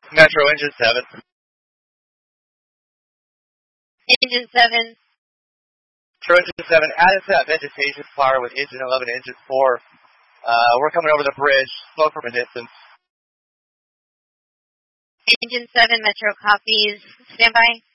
Metro Engine 7. Engine 7. Metro Engine 7, add us that vegetation fire with Engine 11 and Engine 4. We're coming over the bridge, slow from a distance. Engine 7, Metro copies. Stand by.